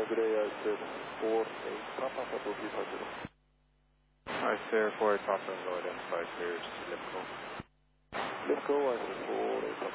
good day, I said 4-8 Papa, Papa 350. I said 4-8 Papa, low identified clear, Lipco. Lipco, I said 4-8 Papa.